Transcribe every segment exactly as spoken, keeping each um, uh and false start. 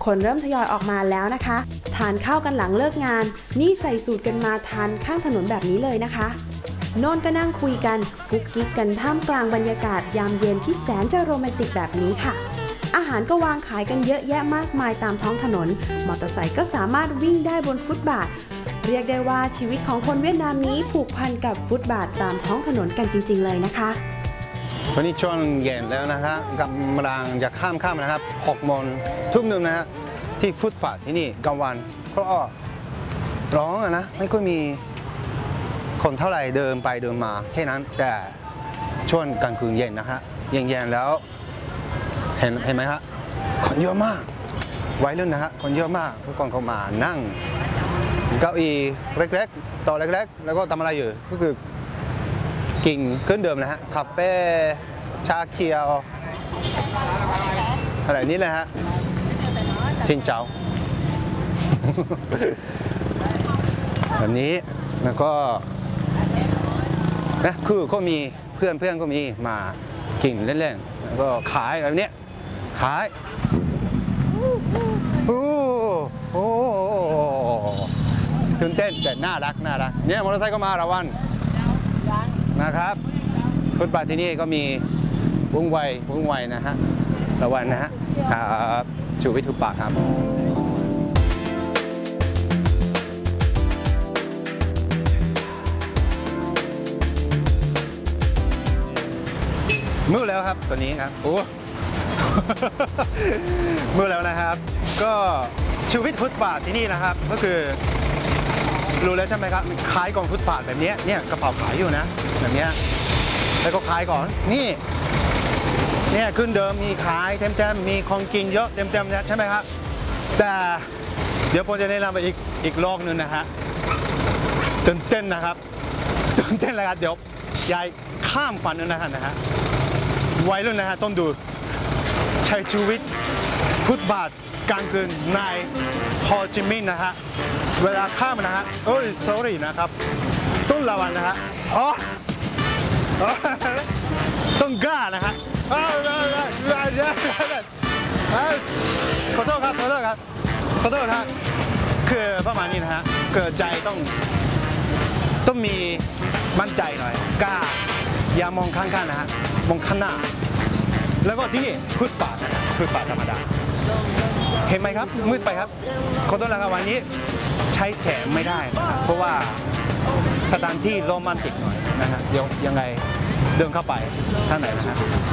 คนเริ่มทยอยออกมาแล้วนะคะทานข้าวกันหลังเลิกงานนี่ใส่สูตรกันมาทานข้างถนนแบบนี้เลยนะคะโน่นก็นั่งคุยกันกุ๊กกิ๊กกันท่ามกลางบรรยากาศยามเย็นที่แสนจะโรแมนติกแบบนี้ค่ะอาหารก็วางขายกันเยอะแยะมากมายตามท้องถนนมอเตอร์ไซค์ก็สามารถวิ่งได้บนฟุตบาทเรียกได้ว่าชีวิตของคนเวียดนามนี้ผูกพันกับฟุตบาทตามท้องถนนกันจริงๆเลยนะคะวันนี้ช่วงเย็นแล้วนะครับกำลังจะข้ามข้ามนะครับหกโมงทุ่มหนึ่งนะฮะที่ฟุตบาทที่นี่กลางวันก็ร้องนะไม่ค่อยมีคนเท่าไหร่เดินไปเดินมาแค่นั้นแต่ช่วงกลางคืนเย็นนะฮะเย็นๆแล้วเห็นเห็นไหมครับคนเยอะมากวัยรุ่นนะฮะคนเยอะมากทุกคนเขามานั่งเก้าอี้เล็กๆต่อเล็กๆแล้วก็ทำอะไรอยู่ก็คือกินเครื่องดื่มนะฮะคาเฟ่ชาเขียวอะไรนี้เลยฮะซินเจ้าแบบนี้แล้วก็นะคือก็มีเพื่อนเพื่อนก็มีมากินเล่นๆแล้วก็ขายแบบนี้ขายโอ้โหตื่นเต้นแต่น่ารักน่ารักเนี่ยมอเตอร์ไซค์ก็มาระวันนะครับฟุตบาทที่นี่ก็มีวุ่นวายวุ่นวายนะฮะระวันนะฮะครับชูวิทย์ทุกปากครับมืดแล้วครับตอนนี้ครับโอ้มืดแล้วนะครับก็ชีวิตฟุตบาทที่นี่นะครับก็คือรู้แล้วใช่ไหมครับขายกองฟุตบาทแบบนี้เนี่ยกระเป๋าขายอยู่นะแบบนี้แล้วก็ขายก่อนนี่เนี่ยขึ้นเดิมมีขายเต็มๆมีของกินเยอะเต็มๆเนี่ยใช่ไหมครับแต่เดี๋ยวผมจะแนะนำไปอีกอีกโลกนึงนะฮะตื่นเต้นนะครับตื่นเต้นเลยครับเดี๋ยวยายข้ามฝันนึงนะฮะนะฮะวัยรุ่นนะฮะต้องดูใช้ชีวิตฟุตบาทกลางคืนในโฮจิมินห์นะฮะเวลาข้ามนะฮะโอ้ย sorry นะครับต้องระวังนะฮะอ๋อต้องกล้านะฮะขอโทษครับขอโทษครับขอโทษนะคือประมาณนี้นะฮะเกิดใจต้องต้องมีมั่นใจหน่อยกล้าอย่ามองข้างๆนะฮะมองข้างหน้าแล้วก็ที่นี่ฟุตบาทนะฟุตบาทธรรมดาเห็นไหมครับมืดไปครับขอโทษนะครับวันนี้ใช้แสงไม่ได้นะเพราะว่าสถานที่โรแมนติกหน่อยนะฮะเดี๋ยวยังไงเดินเข้าไปท่างไหนนะ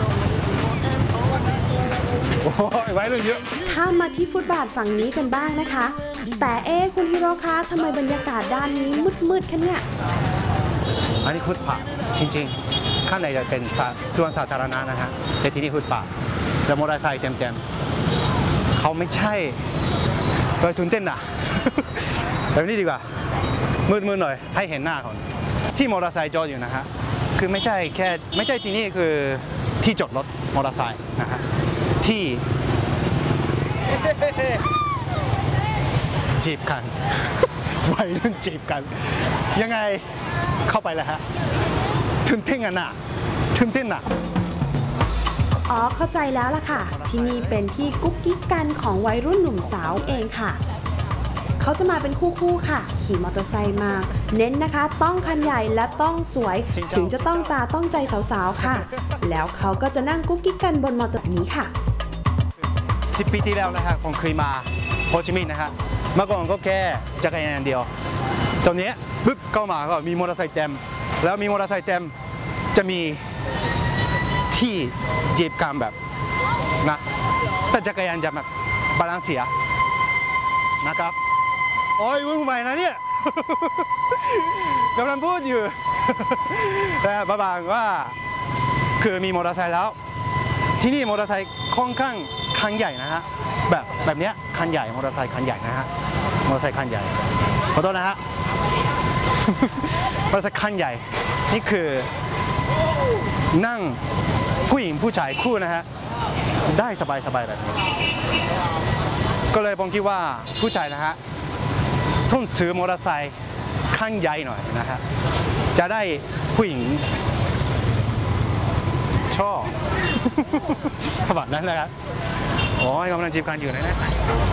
โอ้ยไว้เลยเยอะข้ามมาที่ฟุตบาทฝั่งนี้กันบ้างนะคะแต่เอ๊คุณฮิโร่คะทำไมบรรยากาศด้านนี้มืดๆคะเนี่ยอันนี้ฟุตบาทจริงๆข้างในจะเป็นส่วนสาธารณะนะฮะแต่ที่นี่ฟุตบาทแล้วมอเตอร์ไซค์เต็มๆเขาไม่ใช่เราตื่นเต้นนะแบบนี้ดีกว่ามืดๆหน่อยให้เห็นหน้าก่อนที่มอเตอร์ไซค์จอดอยู่นะฮะคือไม่ใช่แค่ไม่ใช่ที่นี่คือที่จอดรถมอเตอร์ไซค์นะฮะที่จีบกันวัยรุ่นจีบกันยังไงเข้าไปแล้วฮะตื่นเต้นกันน่ะตื่นเต้นน่ะอ๋อเข้าใจแล้วล่ะค่ะที่นี่เป็นที่กุ๊กกิ๊กกันของวัยรุ่นหนุ่มสาวเองค่ะเขาจะมาเป็นคู่ๆค่ะขี่มอเตอร์ไซค์มาเน้นนะคะต้องคันใหญ่และต้องสวยถึงจะต้องตาต้องใจสาวๆค่ะแล้วเขาก็จะนั่งกุ๊กกิ๊กกันบนมอเตอร์นี้ค่ะสิบปีที่แล้วนะฮะผมเคยมาโฮจิมินห์นะฮะเมื่อก่อนก็แค่จักรยานเดียวตอนนี้ปึ๊บเข้ามาก็มีมอเตอร์ไซค์เต็มแล้วมีมอเตอร์ไซค์เต็มจะมีที่จีบกันแบบนะแต่จักรยานจะแบบบาลานซ์เสียนะครับโอ้ยวุ่นวายนะเนี่ยกำลังพูดอยู่แต่ประมาณว่าคือมีมอเตอร์ไซค์แล้วที่นี่มอเตอร์ไซค์ค่อนข้างคันใหญ่นะฮะแบบแบบนี้คันใหญ่มอเตอร์ไซค์คันใหญ่นะฮะมอเตอร์ไซค์คันใหญ่ขอโทษนะฮะมอเตอร์ไซค์คันใหญ่นี่คือนั่งผู้หญิงผู้ชายคู่นะฮะได้สบายๆแบบนี้ก็เลยผมคิดว่าผู้ชายนะฮะต้องซื้อมอเตอร์ไซค์คันใหญ่หน่อยนะฮะจะได้ผู้หญิงชอบขนาดนั้นเลยครับโอ้ยกำลังจีบกันอยู่นะเนี่ย